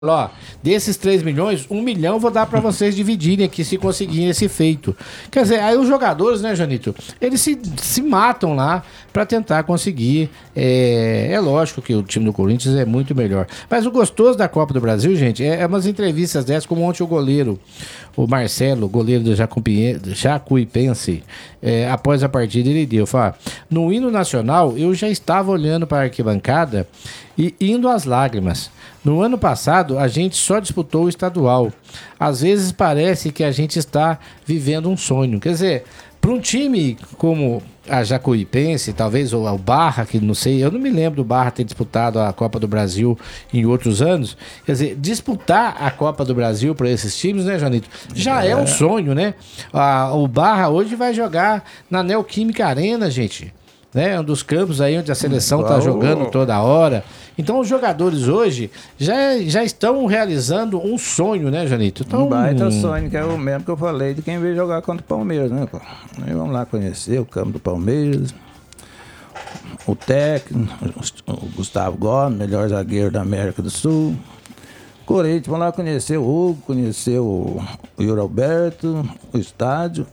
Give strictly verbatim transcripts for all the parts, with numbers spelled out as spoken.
Ó, desses três milhões, um milhão vou dar para vocês dividirem aqui se conseguirem esse feito. Quer dizer, aí os jogadores, né, Janito, eles se, se matam lá para tentar conseguir. É, é lógico que o time do Corinthians é muito melhor. Mas o gostoso da Copa do Brasil, gente, é, é umas entrevistas dessas, como ontem o goleiro, o Marcelo, goleiro do Jacuipense, é, após a partida, ele deu, fala, no hino nacional, eu já estava olhando para a arquibancada e indo às lágrimas. No ano passado, a gente só disputou o estadual. Às vezes parece que a gente está vivendo um sonho. Quer dizer, para um time como a Jacuipense, talvez, ou o Barra, que não sei, eu não me lembro do Barra ter disputado a Copa do Brasil em outros anos. Quer dizer, disputar a Copa do Brasil para esses times, né, Janito? Já é, é um sonho, né? Ah, o Barra hoje vai jogar na Neoquímica Arena, gente. Né, um dos campos aí onde a seleção está jogando toda hora. Então os jogadores hoje já, já estão realizando um sonho, né, Janito? Então, um baita sonho, que é o mesmo que eu falei de quem veio jogar contra o Palmeiras, né, pô? Aí vamos lá conhecer o campo do Palmeiras, o técnico, o Gustavo Gomes, melhor zagueiro da América do Sul. Corinthians, vamos lá conhecer o Hugo, conhecer o, o Yuri Alberto, o estádio.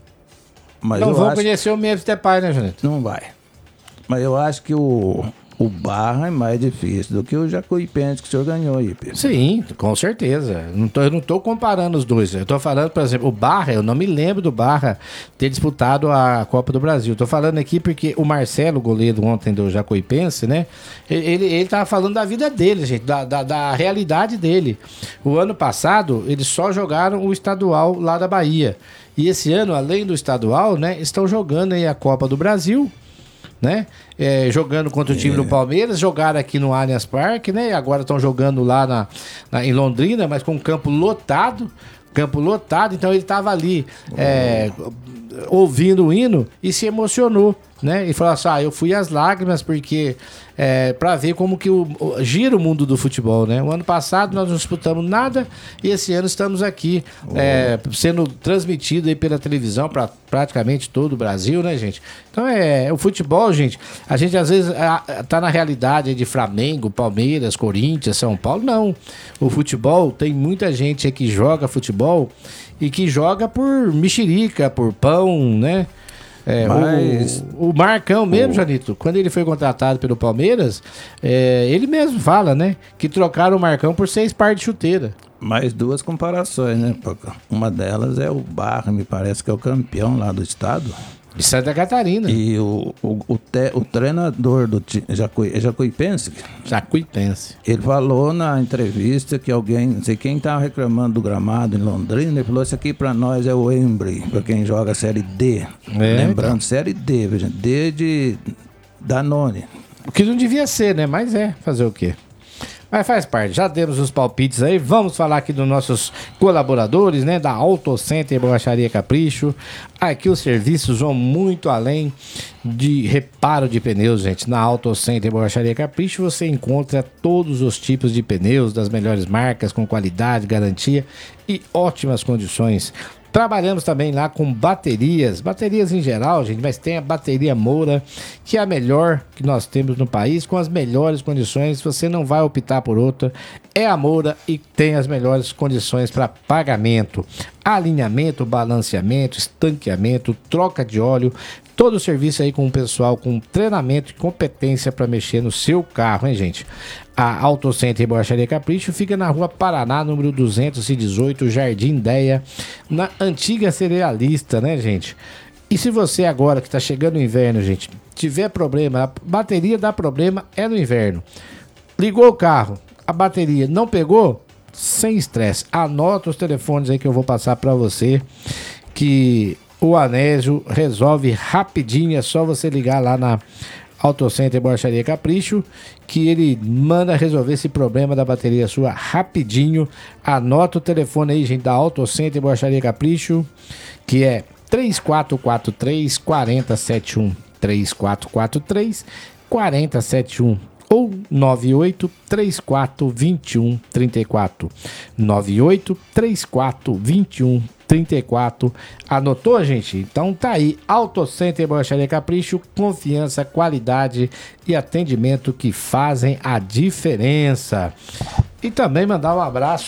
Mas não eu vão acho... conhecer o Memphis Depay, né, Janito? Não vai. Mas eu acho que o, o Barra é mais difícil do que o Jacuipense que o senhor ganhou aí, Pedro. Sim, com certeza. Não tô, eu não estou comparando os dois. Eu estou falando, por exemplo, o Barra, eu não me lembro do Barra ter disputado a Copa do Brasil. Estou falando aqui porque o Marcelo, goleiro ontem do Jacuipense, né? Ele estava falando da vida dele, gente, da, da, da realidade dele. O ano passado, eles só jogaram o estadual lá da Bahia. E esse ano, além do estadual, né, estão jogando aí a Copa do Brasil, né? É, jogando contra o time é. do Palmeiras, jogaram aqui no Allianz Parque, né? Agora estão jogando lá na, na, em Londrina, mas com um campo lotado, campo lotado, então ele estava ali é, ouvindo o hino e se emocionou, né? E falou assim, ah, eu fui às lágrimas porque é, para ver como que o, o, gira o mundo do futebol, né? O ano passado nós não disputamos nada e esse ano estamos aqui oh. é, sendo transmitido aí pela televisão para praticamente todo o Brasil, né, gente? Então é o futebol, gente. A gente às vezes a, tá na realidade de Flamengo, Palmeiras, Corinthians, São Paulo. Não. O futebol tem muita gente aí que joga futebol e que joga por mexerica, por pão, né? É, Mas... o, o Marcão mesmo, o... Janito, quando ele foi contratado pelo Palmeiras, é, ele mesmo fala, né, que trocaram o Marcão por seis pares de chuteira. Mais duas comparações, né, Paco? Uma delas é o Barra, me parece que é o campeão lá do estado. De Santa Catarina. E o, o, o, te, o treinador do Jacui, Jacuipense, Jacuipense, ele falou na entrevista que alguém, não sei quem estava reclamando do gramado em Londrina, ele falou, isso aqui pra nós é o Wembley, pra quem joga a Série D. É, Lembrando, então. Série D, veja, D de Danone. O que não devia ser, né? Mas é, fazer o quê? Mas faz parte, já demos os palpites aí, vamos falar aqui dos nossos colaboradores, né, da Auto Center Borracharia Capricho. Aqui os serviços vão muito além de reparo de pneus, gente. Na Auto Center Borracharia Capricho você encontra todos os tipos de pneus das melhores marcas, com qualidade, garantia e ótimas condições. Trabalhamos também lá com baterias, baterias em geral, gente, mas tem a bateria Moura, que é a melhor que nós temos no país, com as melhores condições, você não vai optar por outra, é a Moura e tem as melhores condições para pagamento, alinhamento, balanceamento, estanqueamento, troca de óleo, todo o serviço aí com o pessoal com treinamento e competência para mexer no seu carro, hein, gente? A Auto Center Borracharia Capricho fica na Rua Paraná, número duzentos e dezoito, Jardim Deia, na antiga Cerealista, né, gente? E se você agora que está chegando o inverno, gente, tiver problema, a bateria dá problema, é no inverno. Ligou o carro, a bateria não pegou? Sem estresse. Anota os telefones aí que eu vou passar para você, que o Anésio resolve rapidinho, é só você ligar lá na Auto Center Borracharia Capricho, que ele manda resolver esse problema da bateria sua rapidinho. Anota o telefone aí, gente, da Auto Center Borracharia Capricho, que é três quatro quatro três, quatro zero sete um, três quatro quatro três, quatro zero sete um ou nove oito três quatro dois um três quatro, nove oito três quatro dois um trinta e quatro. Anotou, gente? Então tá aí, Auto Center Borracharia Capricho, confiança, qualidade e atendimento que fazem a diferença. E também mandar um abraço